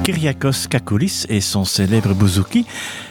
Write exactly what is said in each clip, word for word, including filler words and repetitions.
Kyriakos Kakoulis et son célèbre bouzouki,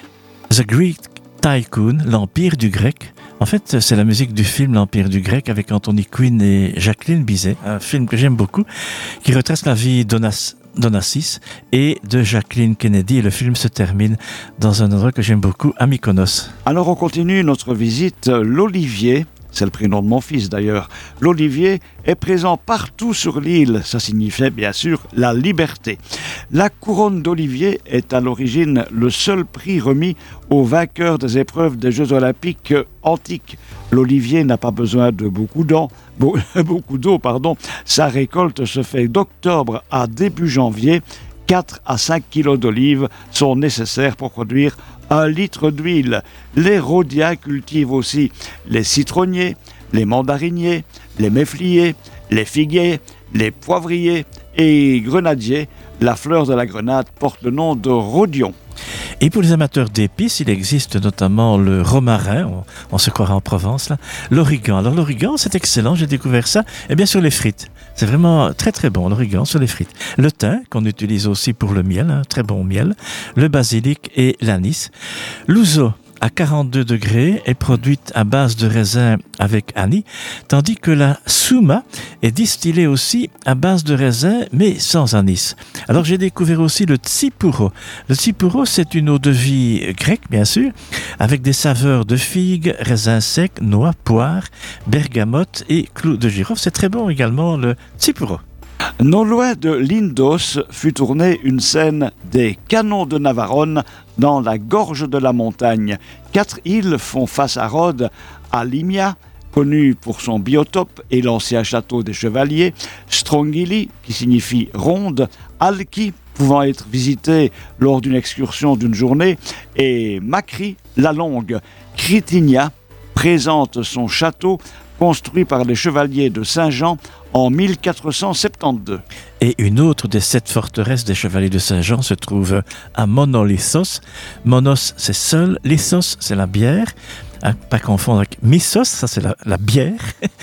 The Greek Tycoon, l'Empire du Grec. En fait, c'est la musique du film L'Empire du Grec avec Anthony Quinn et Jacqueline Bisset, un film que j'aime beaucoup, qui retrace la vie d'Onas, d'Onassis et de Jacqueline Kennedy. Et le film se termine dans un endroit que j'aime beaucoup, à Mykonos. Alors on continue notre visite. L'olivier, c'est le prénom de mon fils d'ailleurs, l'olivier est présent partout sur l'île. Ça signifiait bien sûr la liberté. La couronne d'olivier est à l'origine le seul prix remis aux vainqueurs des épreuves des Jeux olympiques antiques. L'olivier n'a pas besoin de beaucoup d'eau, beaucoup d'eau, pardon. Sa récolte se fait d'octobre à début janvier. quatre à cinq kilos d'olives sont nécessaires pour produire un litre d'huile. Les Rhodiens cultivent aussi les citronniers, les mandariniers, les méfliers, les figuiers, les poivriers et grenadiers. La fleur de la grenade porte le nom de rhodion. Et pour les amateurs d'épices, il existe notamment le romarin, on, on se croirait en Provence, là, l'origan. Alors l'origan, c'est excellent, j'ai découvert ça, et bien sûr les frites. C'est vraiment très très bon, l'origan sur les frites. Le thym, qu'on utilise aussi pour le miel, un très bon miel, le basilic et l'anis. L'ouzo, à quarante-deux degrés, est produite à base de raisin avec anis, tandis que la souma est distillée aussi à base de raisin, mais sans anis. Alors j'ai découvert aussi le tsipouro. Le tsipouro, c'est une eau-de-vie grecque, bien sûr, avec des saveurs de figues, raisins secs, noix, poires, bergamote et clous de girofle. C'est très bon également, le tsipouro. Non loin de Lindos fut tournée une scène des canons de Navarone dans la gorge de la montagne. Quatre îles font face à Rhodes, à Limia, connu pour son biotope et l'ancien château des chevaliers, Strongili, qui signifie ronde, Alki, pouvant être visité lors d'une excursion d'une journée, et Makri, la longue. Kritinia présente son château construit par les chevaliers de Saint-Jean en mille quatre cent soixante-douze. Et une autre des sept forteresses des chevaliers de Saint-Jean se trouve à Monolissos. Monos, c'est seul. Lissos, c'est la bière. Hein, pas confondre avec Missos, ça c'est la, la bière.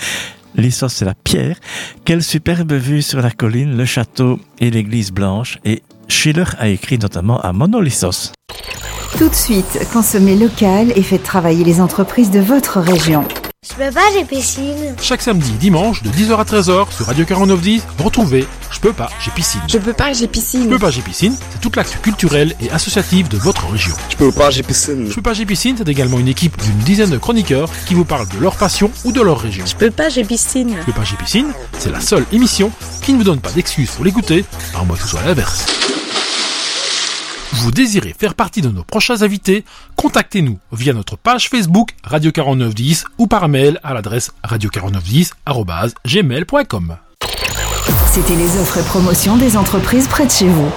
Lissos, c'est la pierre. Quelle superbe vue sur la colline, le château et l'église blanche. Et Schiller a écrit notamment à Monolissos. Tout de suite, consommez local et faites travailler les entreprises de votre région. Je peux pas, j'ai piscine. Chaque samedi, dimanche, de dix heures à treize heures, sur Radio quarante-neuf dix, retrouvez Je peux pas, j'ai piscine. Je peux pas, j'ai piscine. Je peux pas, j'ai piscine, c'est toute l'actu culturelle et associative de votre région. Je peux pas, j'ai piscine. Je peux pas, j'ai piscine, c'est également une équipe d'une dizaine de chroniqueurs qui vous parlent de leur passion ou de leur région. Je peux pas, j'ai piscine. Je peux pas, j'ai piscine, c'est la seule émission qui ne vous donne pas d'excuses pour l'écouter, à moins que ce soit l'inverse. Vous désirez faire partie de nos prochains invités, contactez-nous via notre page Facebook Radio quarante-neuf dix ou par mail à l'adresse radio quarante-neuf dix arobase gmail point com. C'était les offres et promotions des entreprises près de chez vous.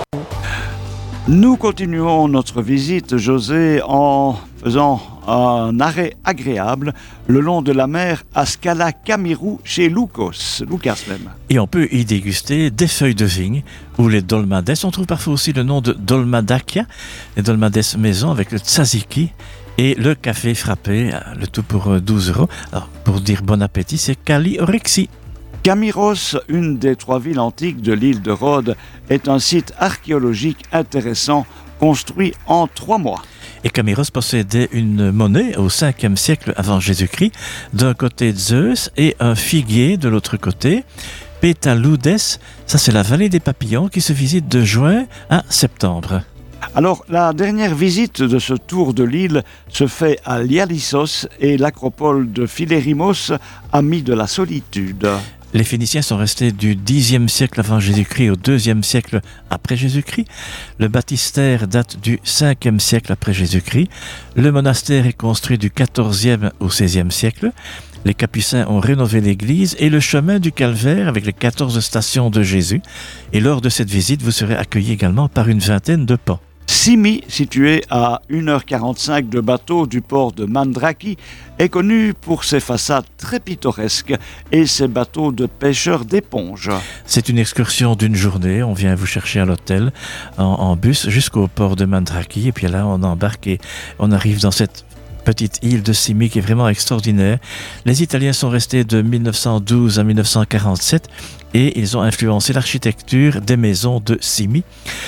Nous continuons notre visite, José, en faisant un arrêt agréable le long de la mer à Scala Camirou chez Loukos, Lucas même. Et on peut y déguster des feuilles de vigne ou les dolmades. On trouve parfois aussi le nom de dolmadakia, les dolmades maison avec le tzatziki et le café frappé, le tout pour douze euros. Alors, pour dire bon appétit, c'est Kali Orexi. Camiros, une des trois villes antiques de l'île de Rhodes, est un site archéologique intéressant construit en trois mois. Et Camiros possédait une monnaie au cinquième siècle avant Jésus-Christ, d'un côté Zeus et un figuier de l'autre côté. Pétaloudes, ça c'est la vallée des papillons qui se visite de juin à septembre. Alors, la dernière visite de ce tour de l'île se fait à Lialissos et l'acropole de Philérimos, ami de la solitude. Les Phéniciens sont restés du dixième siècle avant Jésus-Christ au deuxième siècle après Jésus-Christ. Le baptistère date du cinquième siècle après Jésus-Christ. Le monastère est construit du quatorzième au seizième siècle. Les Capucins ont rénové l'église et le chemin du Calvaire avec les quatorze stations de Jésus. Et lors de cette visite, vous serez accueillis également par une vingtaine de pans. Simi, situé à une heure quarante-cinq de bateau du port de Mandraki, est connu pour ses façades très pittoresques et ses bateaux de pêcheurs d'éponges. C'est une excursion d'une journée. On vient vous chercher à l'hôtel en, en bus jusqu'au port de Mandraki. Et puis là, on embarque et on arrive dans cette petite île de Simi qui est vraiment extraordinaire. Les Italiens sont restés de mille neuf cent douze à mille neuf cent quarante-sept et ils ont influencé l'architecture des maisons de Simi.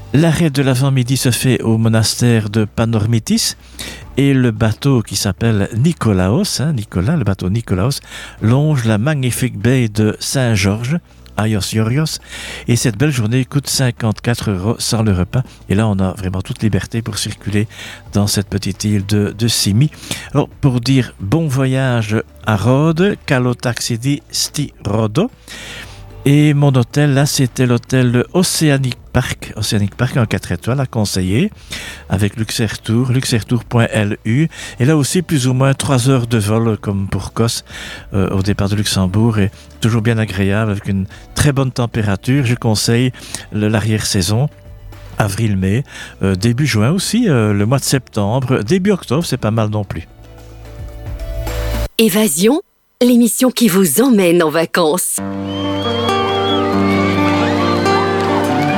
L'arrêt de l'avant-midi se fait au monastère de Panormitis et le bateau qui s'appelle Nikolaos, hein, Nicolas, le bateau Nikolaos, longe la magnifique baie de Saint-Georges, Aios Iorios, et cette belle journée coûte cinquante-quatre euros sans le repas. Et là, on a vraiment toute liberté pour circuler dans cette petite île de, de Simi. Alors, pour dire bon voyage à Rhodes, Kalotaxidi sti Rhodo. Et mon hôtel, là, c'était l'hôtel Oceanic Park, Oceanic Park en quatre étoiles à conseiller, avec Luxairtour, luxairtour point L U. Et là aussi, plus ou moins trois heures de vol, comme pour Kos, euh, au départ de Luxembourg, et toujours bien agréable, avec une très bonne température. Je conseille le, l'arrière-saison, avril-mai, euh, début juin aussi, euh, le mois de septembre, début octobre, c'est pas mal non plus. Évasion, l'émission qui vous emmène en vacances.